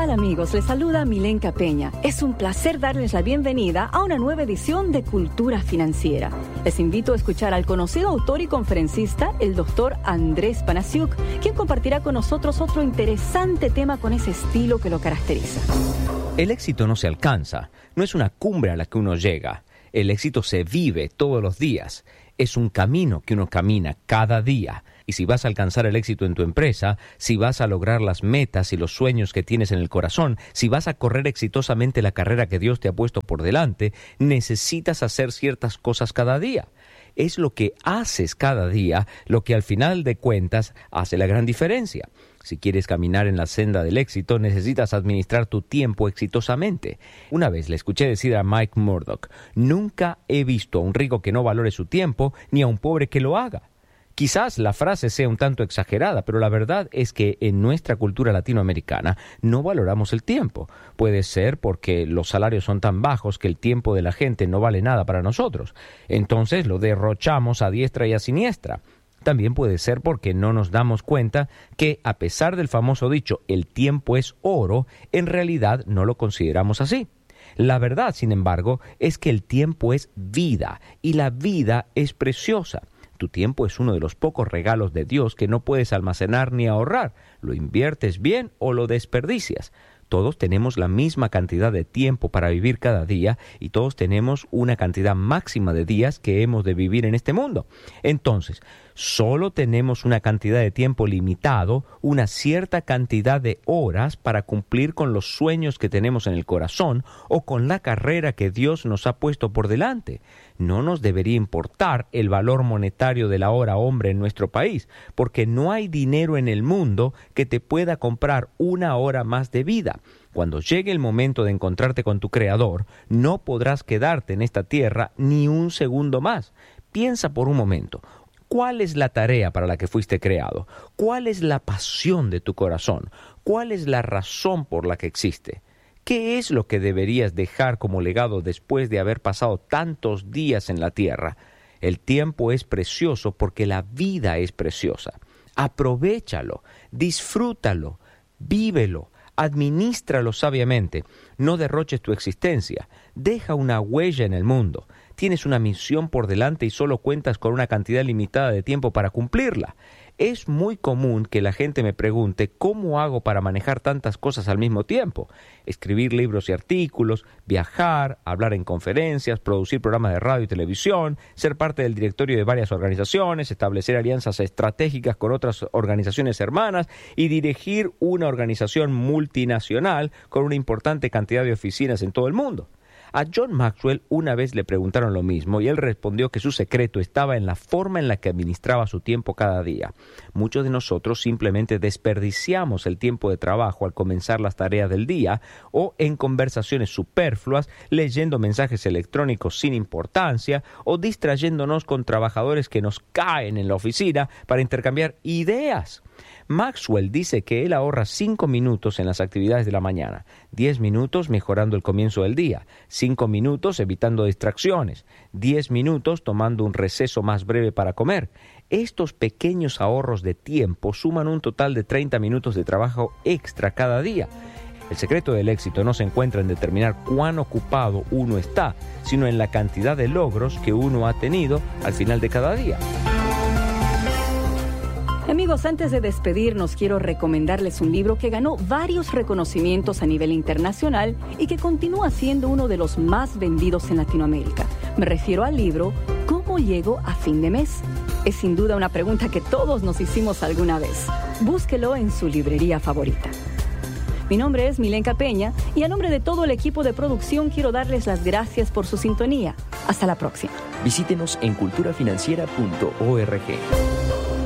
tal, amigos? Les saluda Milenka Peña. Es un placer darles la bienvenida a una nueva edición de Cultura Financiera. Les invito a escuchar al conocido autor y conferencista, el doctor Andrés Panasiuk, quien compartirá con nosotros otro interesante tema con ese estilo que lo caracteriza. El éxito no se alcanza, no es una cumbre a la que uno llega. El éxito se vive todos los días. Es un camino que uno camina cada día. Y si vas a alcanzar el éxito en tu empresa, si vas a lograr las metas y los sueños que tienes en el corazón, si vas a correr exitosamente la carrera que Dios te ha puesto por delante, necesitas hacer ciertas cosas cada día. Es lo que haces cada día lo que al final de cuentas hace la gran diferencia. Si quieres caminar en la senda del éxito, necesitas administrar tu tiempo exitosamente. Una vez le escuché decir a Mike Murdock: nunca he visto a un rico que no valore su tiempo, ni a un pobre que lo haga. Quizás la frase sea un tanto exagerada, pero la verdad es que en nuestra cultura latinoamericana no valoramos el tiempo. Puede ser porque los salarios son tan bajos que el tiempo de la gente no vale nada para nosotros. Entonces lo derrochamos a diestra y a siniestra. También puede ser porque no nos damos cuenta que, a pesar del famoso dicho, el tiempo es oro, en realidad no lo consideramos así. La verdad, sin embargo, es que el tiempo es vida y la vida es preciosa. Tu tiempo es uno de los pocos regalos de Dios que no puedes almacenar ni ahorrar. Lo inviertes bien o lo desperdicias. Todos tenemos la misma cantidad de tiempo para vivir cada día y todos tenemos una cantidad máxima de días que hemos de vivir en este mundo. Entonces, solo tenemos una cantidad de tiempo limitado, una cierta cantidad de horas para cumplir con los sueños que tenemos en el corazón o con la carrera que Dios nos ha puesto por delante. No nos debería importar el valor monetario de la hora hombre en nuestro país, porque no hay dinero en el mundo que te pueda comprar una hora más de vida. Cuando llegue el momento de encontrarte con tu Creador, no podrás quedarte en esta tierra ni un segundo más. Piensa por un momento. ¿Cuál es la tarea para la que fuiste creado? ¿Cuál es la pasión de tu corazón? ¿Cuál es la razón por la que existe? ¿Qué es lo que deberías dejar como legado después de haber pasado tantos días en la tierra? El tiempo es precioso porque la vida es preciosa. Aprovéchalo, disfrútalo, vívelo, adminístralo sabiamente. No derroches tu existencia. Deja una huella en el mundo. Tienes una misión por delante y solo cuentas con una cantidad limitada de tiempo para cumplirla. Es muy común que la gente me pregunte ¿cómo hago para manejar tantas cosas al mismo tiempo? Escribir libros y artículos, viajar, hablar en conferencias, producir programas de radio y televisión, ser parte del directorio de varias organizaciones, establecer alianzas estratégicas con otras organizaciones hermanas y dirigir una organización multinacional con una importante cantidad de oficinas en todo el mundo. A John Maxwell una vez le preguntaron lo mismo y él respondió que su secreto estaba en la forma en la que administraba su tiempo cada día. Muchos de nosotros simplemente desperdiciamos el tiempo de trabajo al comenzar las tareas del día o en conversaciones superfluas, leyendo mensajes electrónicos sin importancia o distrayéndonos con trabajadores que nos caen en la oficina para intercambiar ideas. Maxwell dice que él ahorra 5 minutos en las actividades de la mañana, 10 minutos mejorando el comienzo del día, 5 minutos evitando distracciones, 10 minutos tomando un receso más breve para comer. Estos pequeños ahorros de tiempo suman un total de 30 minutos de trabajo extra cada día. El secreto del éxito no se encuentra en determinar cuán ocupado uno está, sino en la cantidad de logros que uno ha tenido al final de cada día. Amigos, antes de despedirnos, quiero recomendarles un libro que ganó varios reconocimientos a nivel internacional y que continúa siendo uno de los más vendidos en Latinoamérica. Me refiero al libro ¿Cómo llego a fin de mes? Es sin duda una pregunta que todos nos hicimos alguna vez. Búsquelo en su librería favorita. Mi nombre es Milenka Peña y a nombre de todo el equipo de producción quiero darles las gracias por su sintonía. Hasta la próxima. Visítenos en culturafinanciera.org.